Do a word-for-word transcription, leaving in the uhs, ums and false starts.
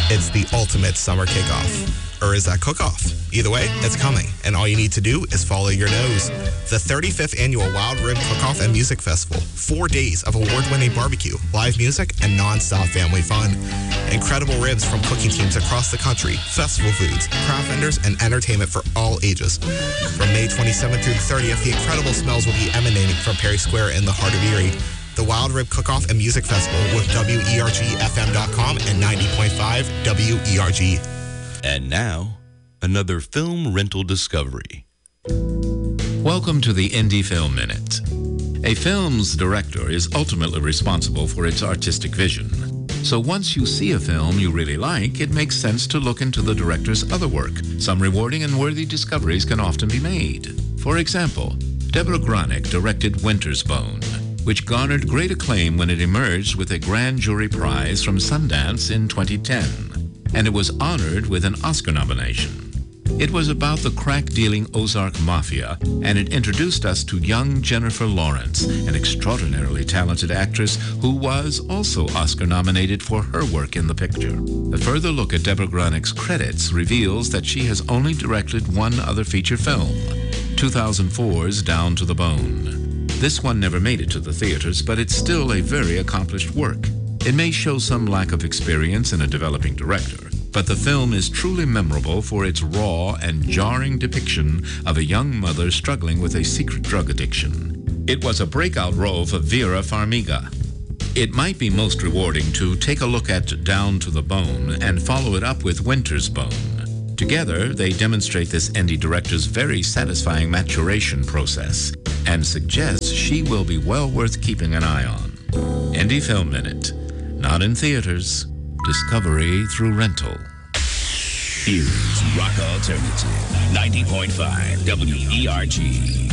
It's the ultimate summer kickoff. Or is that cook-off? Either way, it's coming, and all you need to do is follow your nose. The thirty-fifth Annual Wild Rib Cook-Off and Music Festival. Four days of award-winning barbecue, live music, and non-stop family fun. Incredible ribs from cooking teams across the country, festival foods, craft vendors, and entertainment for all ages. From May twenty-seventh through the thirtieth, the incredible smells will be emanating from Perry Square in the heart of Erie. The Wild Rib Cook-Off and Music Festival with W E R G F M dot com and ninety point five W E R G. And now, another film rental discovery. Welcome to the Indie Film Minute. A film's director is ultimately responsible for its artistic vision. So once you see a film you really like, it makes sense to look into the director's other work. Some rewarding and worthy discoveries can often be made. For example, Deborah Granick directed Winter's Bone, which garnered great acclaim when it emerged with a grand jury prize from Sundance in twenty ten. And it was honored with an Oscar nomination. It was about the crack-dealing Ozark Mafia, and it introduced us to young Jennifer Lawrence, an extraordinarily talented actress who was also Oscar-nominated for her work in the picture. A further look at Deborah Granick's credits reveals that she has only directed one other feature film, two thousand four's Down to the Bone. This one never made it to the theaters, but it's still a very accomplished work. It may show some lack of experience in a developing director, but the film is truly memorable for its raw and jarring depiction of a young mother struggling with a secret drug addiction. It was a breakout role for Vera Farmiga. It might be most rewarding to take a look at Down to the Bone and follow it up with Winter's Bone. Together, they demonstrate this indie director's very satisfying maturation process and suggest she will be well worth keeping an eye on. Indie Film Minute. Not in theaters. Discovery through rental. Here's Rock Alternative, ninety point five W E R G.